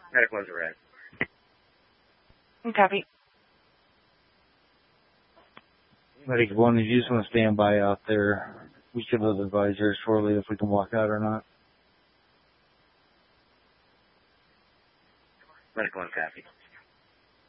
Medical one's red. Copy. Medical 1, if you just want to stand by out there, we should have advised her shortly if we can walk out or not. Medical one, copy.